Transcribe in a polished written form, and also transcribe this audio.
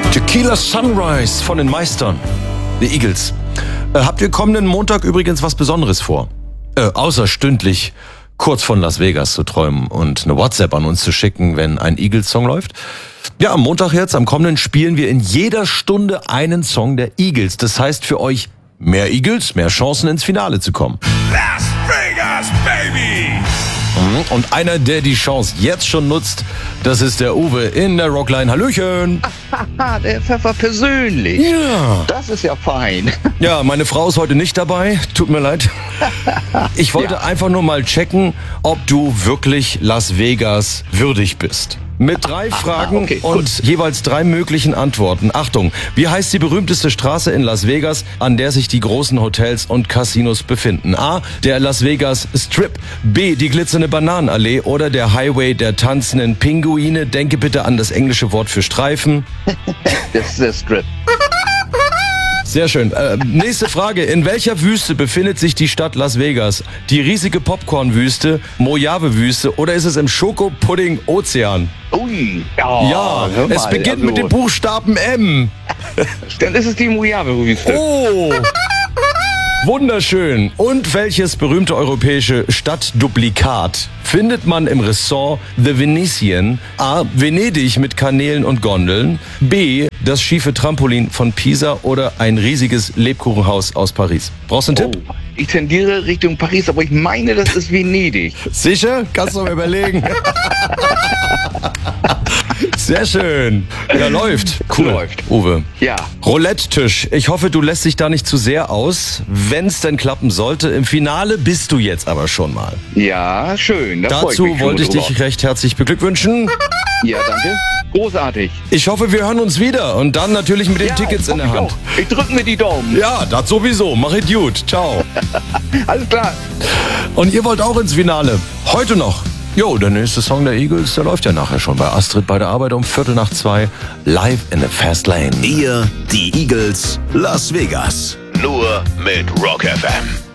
Tequila Sunrise von den Meistern, die Eagles. Habt ihr kommenden Montag übrigens was Besonderes vor? Außer stündlich kurz von Las Vegas zu träumen und eine WhatsApp an uns zu schicken, wenn ein Eagles-Song läuft? Ja, am Montag jetzt, am kommenden, spielen wir in jeder Stunde einen Song der Eagles. Das heißt für euch mehr Eagles, mehr Chancen ins Finale zu kommen. Las Vegas, baby! Und einer, der die Chance jetzt schon nutzt, das ist der Uwe in der Rockline. Hallöchen! Haha, der Pfeffer persönlich. Ja. Das ist ja fein. Ja, meine Frau ist heute nicht dabei. Tut mir leid. Ich wollte einfach nur mal checken, ob du wirklich Las Vegas würdig bist. Mit 3 Fragen okay, und jeweils 3 möglichen Antworten. Achtung, wie heißt die berühmteste Straße in Las Vegas, an der sich die großen Hotels und Casinos befinden? A, der Las Vegas Strip. B, die glitzernde Bananenallee oder der Highway der tanzenden Pinguine. Denke bitte an das englische Wort für Streifen. Das ist der Strip. Sehr schön. Nächste Frage. In welcher Wüste befindet sich die Stadt Las Vegas? Die riesige Popcorn-Wüste, Mojave-Wüste oder ist es im Schokopudding-Ozean? Ui. Ja, hör mal, es beginnt mit dem Buchstaben M. Dann ist es die Mojave-Wüste. Oh, wunderschön. Und welches berühmte europäische Stadtduplikat findet man im Ressort The Venetian? A, Venedig mit Kanälen und Gondeln. B, das schiefe Trampolin von Pisa oder ein riesiges Lebkuchenhaus aus Paris. Brauchst du einen Tipp? Ich tendiere Richtung Paris, aber ich meine, das ist Venedig. Sicher? Kannst du mal überlegen. Sehr schön. Ja, läuft. Cool. Läuft. Uwe. Ja. Roulette-Tisch. Ich hoffe, du lässt dich da nicht zu sehr aus. Wenn es denn klappen sollte, im Finale bist du jetzt aber schon mal. Ja, schön. Da freu Dazu mich schon wollte ich drüber. dich recht herzlich beglückwünschen. Ja, danke. Großartig. Ich hoffe, wir hören uns wieder und dann natürlich mit den Tickets in der hoffe ich Hand. auch. Ich drück mir die Daumen. Ja, das sowieso. Mach es gut. Ciao. Alles klar. Und ihr wollt auch ins Finale. Heute noch. Jo, der nächste Song der Eagles, der läuft ja nachher schon bei Astrid bei der Arbeit um 1:45 live in the Fast Lane. Ihr, die Eagles, Las Vegas. Nur mit Rock FM.